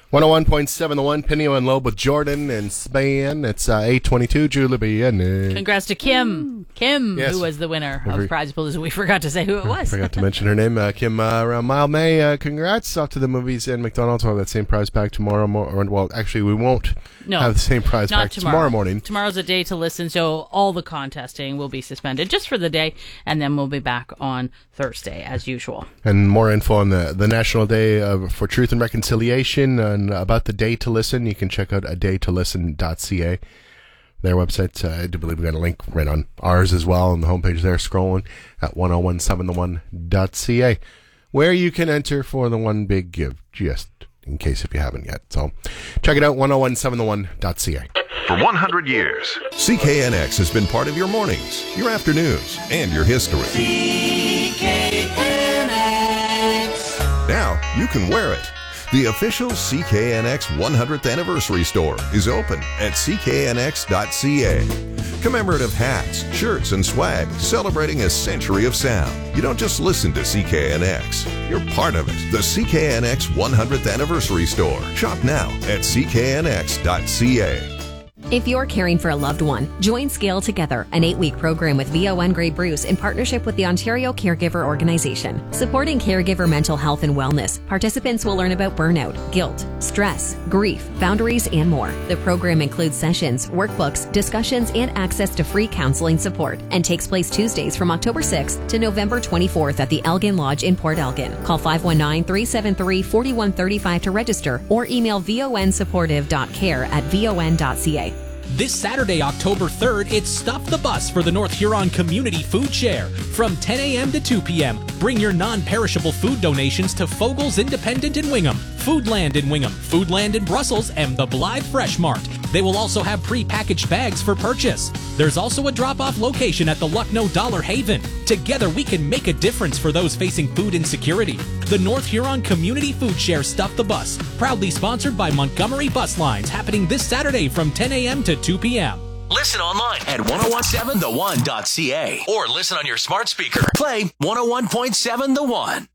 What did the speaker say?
101.7 The One, Pinio and Loeb with Jordan and Span. It's 8:22, Julie. Congrats to Kim. Kim, Yes. who was the winner of Prize Pool. We forgot to say who it was. Forgot to mention her name. Kim around Mile May. Congrats. Off to the movies and McDonald's. We'll have that same prize pack tomorrow. Well, actually, we won't have the same prize pack tomorrow morning. Tomorrow's a day to listen, so all the contesting will be suspended just for the day, and then we'll be back on Thursday as usual. And more info on the National Day for Truth and Reconciliation and about the day to listen, you can check out adaytolisten.ca. Their website, I do believe we got a link right on ours as well on the homepage there, scrolling at 1017theone.ca, where you can enter for the one big give, just in case if you haven't yet. So check it out, 1017theone.ca. For 100 years, CKNX has been part of your mornings, your afternoons, and your history. CKNX. Now you can wear it. The official CKNX 100th Anniversary Store is open at cknx.ca. Commemorative hats, shirts, and swag celebrating a century of sound. You don't just listen to CKNX, you're part of it. The CKNX 100th Anniversary Store. Shop now at cknx.ca. If you're caring for a loved one, join Scale Together, an 8-week program with VON Grey Bruce in partnership with the Ontario Caregiver Organization. Supporting caregiver mental health and wellness, participants will learn about burnout, guilt, stress, grief, boundaries, and more. The program includes sessions, workbooks, discussions, and access to free counseling support, and takes place Tuesdays from October 6th to November 24th at the Elgin Lodge in Port Elgin. Call 519-373-4135 to register or email vonsupportive.care@von.ca. This Saturday, October 3rd, it's Stuff the Bus for the North Huron Community Food Share. From 10 a.m. to 2 p.m., bring your non-perishable food donations to Fogel's Independent in Wingham, Foodland in Wingham, Foodland in Brussels, and the Blythe Fresh Mart. They will also have pre-packaged bags for purchase. There's also a drop-off location at the Lucknow Dollar Haven. Together, we can make a difference for those facing food insecurity. The North Huron Community Food Share Stuff the Bus, proudly sponsored by Montgomery Bus Lines, happening this Saturday from 10 a.m. to 2 p.m. Listen online at 1017theone.ca or listen on your smart speaker. Play 101.7 The One.